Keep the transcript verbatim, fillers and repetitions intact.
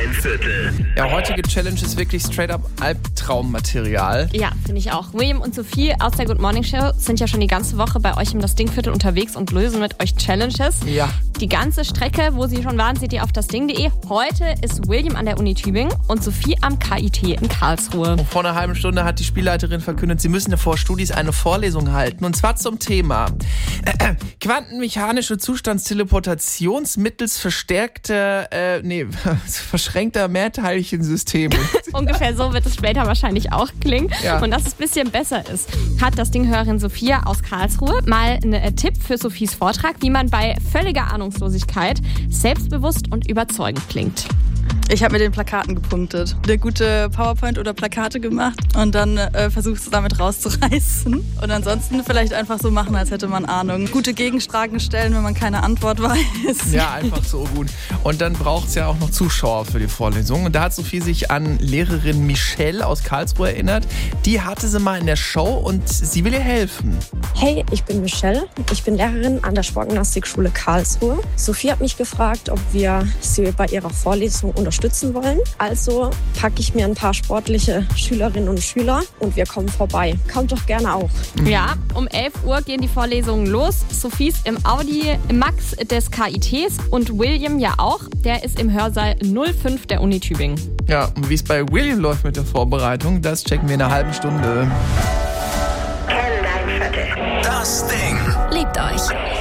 Steinviertel. Ja, heutige Challenge ist wirklich straight up Albtraummaterial. Ja, finde ich auch. William und Sophie aus der Good Morning Show sind ja schon die ganze Woche bei euch im Das Ding-Viertel unterwegs und lösen mit euch Challenges. Ja. Die ganze Strecke, wo sie schon waren, seht ihr auf das Ding punkt de. Heute ist William an der Uni Tübingen und Sophie am K I T in Karlsruhe. Und vor einer halben Stunde hat die Spielleiterin verkündet, sie müssen vor Studis eine Vorlesung halten. Und zwar zum Thema äh, äh, quantenmechanische Zustandsteleportations mittels verstärkter, äh, nee, verschränkter Mehrteilchensysteme. Ungefähr so wird es später wahrscheinlich auch klingen. Ja. Und dass es ein bisschen besser ist, hat das Ding-Hörerin Sophia aus Karlsruhe mal einen äh, Tipp für Sophies Vortrag, wie man bei völliger Ahnungslosigkeit selbstbewusst und überzeugend klingt. Ich habe mit den Plakaten gepunktet. Eine gute PowerPoint oder Plakate gemacht und dann äh, versucht es damit rauszureißen. Und ansonsten vielleicht einfach so machen, als hätte man Ahnung. Gute Gegenfragen stellen, wenn man keine Antwort weiß. Ja, einfach so gut. Und dann braucht es ja auch noch Zuschauer für die Vorlesung. Und da hat Sophie sich an Lehrerin Michelle aus Karlsruhe erinnert. Die hatte sie mal in der Show und sie will ihr helfen. Hey, ich bin Michelle. Ich bin Lehrerin an der Sportgymnastikschule Karlsruhe. Sophie hat mich gefragt, ob wir sie bei ihrer Vorlesung unterstützen wollen. Also packe ich mir ein paar sportliche Schülerinnen und Schüler und wir kommen vorbei. Kommt doch gerne auch. Ja, um elf Uhr gehen die Vorlesungen los. Sophie ist im Audi Max des K I Ts und William ja auch. Der ist im Hörsaal null fünf der Uni Tübingen. Ja, und wie es bei William läuft mit der Vorbereitung, das checken wir in einer halben Stunde. Das Ding. Liebt euch.